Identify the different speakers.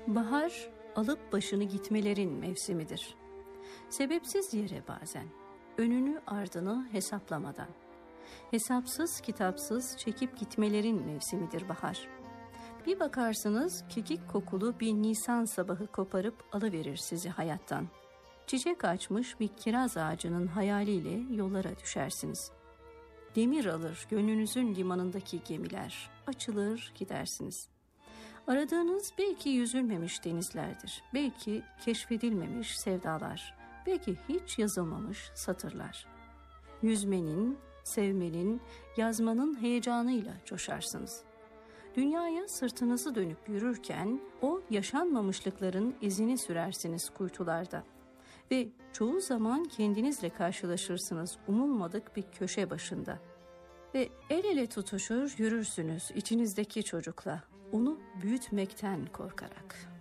Speaker 1: Bahar, alıp başını gitmelerin mevsimidir. Sebepsiz yere bazen, önünü ardını hesaplamadan. Hesapsız kitapsız çekip gitmelerin mevsimidir bahar. Bir bakarsınız kekik kokulu bir Nisan sabahı koparıp alıverir sizi hayattan. Çiçek açmış bir kiraz ağacının hayaliyle yollara düşersiniz. Demir alır gönlünüzün limanındaki gemiler, açılır gidersiniz. Aradığınız belki yüzülmemiş denizlerdir, belki keşfedilmemiş sevdalar, belki hiç yazılmamış satırlar. Yüzmenin, sevmenin, yazmanın heyecanıyla coşarsınız. Dünyaya sırtınızı dönüp yürürken o yaşanmamışlıkların izini sürersiniz kuytularda. Ve çoğu zaman kendinizle karşılaşırsınız umulmadık bir köşe başında. Ve el ele tutuşur yürürsünüz içinizdeki çocukla, onu büyütmekten korkarak.